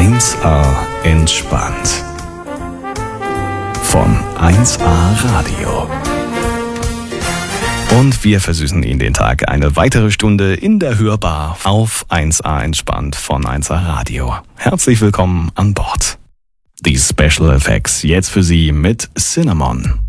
1A entspannt. Von 1A Radio. Und wir versüßen Ihnen den Tag eine weitere Stunde in der Hörbar auf 1A entspannt von 1A Radio. Herzlich willkommen an Bord. Die Special Effects jetzt für Sie mit Cinnamon.